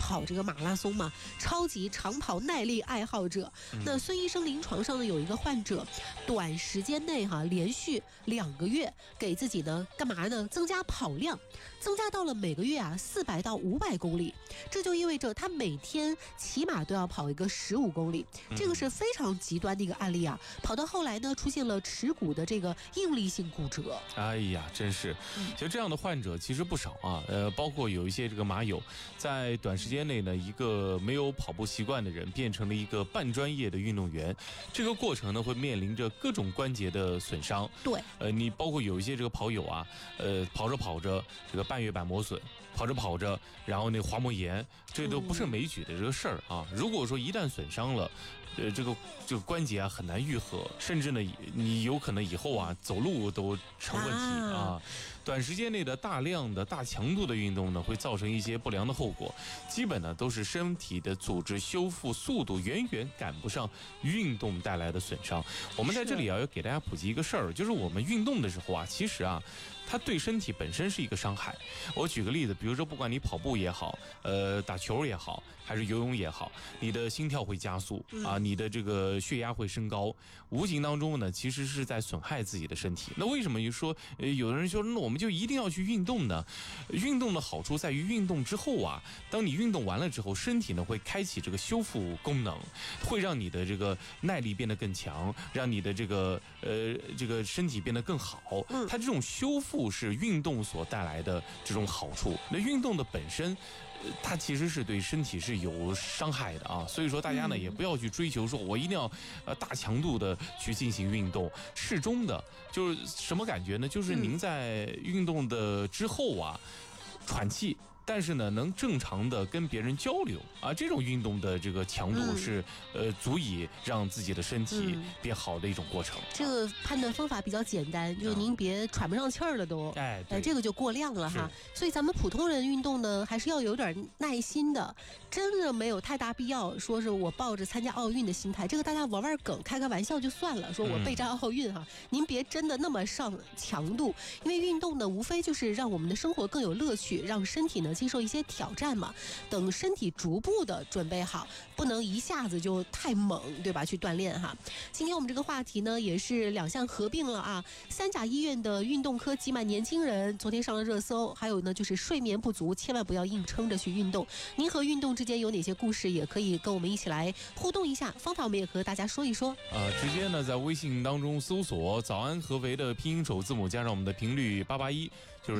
跑这个马拉松嘛，超级长跑耐力爱好者。那孙医生临床上呢有一个患者，短时间内连续2个月给自己呢干嘛呢？增加跑量，增加到了每个月400到500公里，这就意味着他每天起码都要跑一个15公里，这个是非常极端的一个案例啊。跑到后来呢，出现了耻骨的这个应力性骨折。 哎呀，真是，其实这样的患者其实不少啊。包括有一些这个马友，在短时间内呢，一个没有跑步习惯的人变成了一个半专业的运动员，这个过程呢会面临着各种关节的损伤。 对， 你包括有一些这个跑友啊，跑着跑着这个半月板磨损。跑着跑着，然后那个滑膜炎，这都不胜枚举的这个事儿啊。如果说一旦损伤了，这个关节很难愈合，甚至呢，你有可能以后走路都成问题啊。短时间内的大量的大强度的运动呢，会造成一些不良的后果，基本呢都是身体的组织修复速度远远赶不上运动带来的损伤。我们在这里要给大家普及一个事儿，就是我们运动的时候其实它对身体本身是一个伤害。我举个例子，比如说不管你跑步也好，打球也好，还是游泳也好，你的心跳会加速你的这个血压会升高，无形当中呢其实是在损害自己的身体。那为什么说有的人说那我们就一定要去运动呢？运动的好处在于运动之后当你运动完了之后，身体呢会开启这个修复功能，会让你的这个耐力变得更强，让你的这个身体变得更好。它这种修复是运动所带来的这种好处。那运动的本身它其实是对身体是有伤害的所以说大家呢也不要去追求说我一定要大强度的去进行运动，适中的。就是什么感觉呢？就是您在运动的之后喘气，但是呢能正常的跟别人交流这种运动的这个强度是足以让自己的身体变好的一种过程。 这个判断方法比较简单，就是您别喘不上气儿了都，这个就过量了所以咱们普通人运动呢还是要有点耐心的，真的没有太大必要说是我抱着参加奥运的心态，这个大家玩玩梗开个玩笑就算了，说我备战奥运您别真的那么上强度，因为运动呢无非就是让我们的生活更有乐趣，让身体呢接受一些挑战嘛。等身体逐步的准备好，不能一下子就太猛，对吧？去锻炼今天我们这个话题呢也是2项合并了三甲医院的运动科挤满年轻人昨天上了热搜，还有呢就是睡眠不足，千万不要硬撑着去运动。您和运动之间有哪些故事，也可以跟我们一起来互动一下，方法我们也和大家说一说直接呢在微信当中搜索早安合肥的拼音首字母加上我们的频率881，就是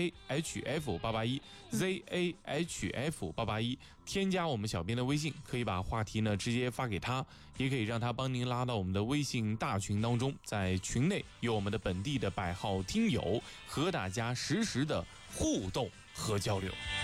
ZAHF881 ZAHF881，添加我们小编的微信，可以把话题呢直接发给他，也可以让他帮您拉到我们的微信大群当中，在群内有我们的本地的100号听友和大家实时的互动和交流。